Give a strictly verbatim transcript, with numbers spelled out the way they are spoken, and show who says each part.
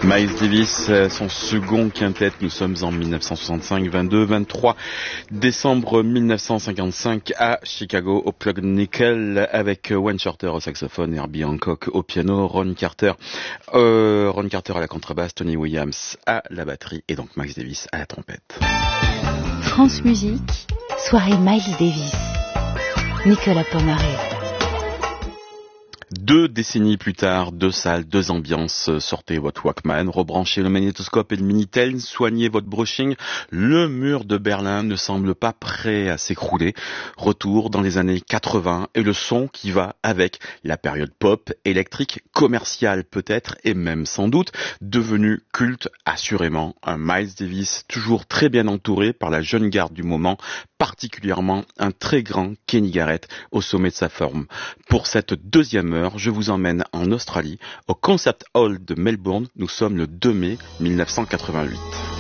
Speaker 1: Miles Davis, son second quintet, nous sommes en mille neuf cent soixante-cinq, vingt-deux vingt-trois décembre mille neuf cent cinquante-cinq à Chicago au Plug Nickel avec Wayne Shorter au saxophone, Herbie Hancock au piano, Ron Carter, euh, Ron Carter à la contrebasse, Tony Williams à la batterie et donc Miles Davis à la trompette.
Speaker 2: France Musique, soirée Miles Davis, Nicolas Pomaré.
Speaker 1: Deux décennies plus tard, deux salles, deux ambiances, sortez votre Walkman, rebranchez le magnétoscope et le Minitel, soignez votre brushing, le mur de Berlin ne semble pas prêt à s'écrouler. Retour dans les années quatre-vingts et le son qui va avec la période pop, électrique, commerciale peut-être et même sans doute, devenu culte assurément. Un Miles Davis toujours très bien entouré par la jeune garde du moment, particulièrement un très grand Kenny Garrett au sommet de sa forme. Pour cette deuxième heure, je vous emmène en Australie, au Concept Hall de Melbourne. Nous sommes le deux mai mille neuf cent quatre-vingt-huit.